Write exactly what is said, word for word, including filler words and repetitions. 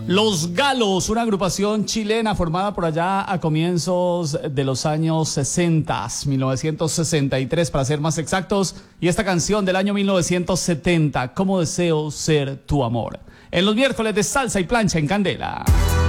Los Galos, una agrupación chilena formada por allá a comienzos de los años sesenta, mil novecientos sesenta y tres para ser más exactos, y esta canción del año mil novecientos setenta, ¿Cómo deseo ser tu amor? En los miércoles de Salsa y Plancha en Candela.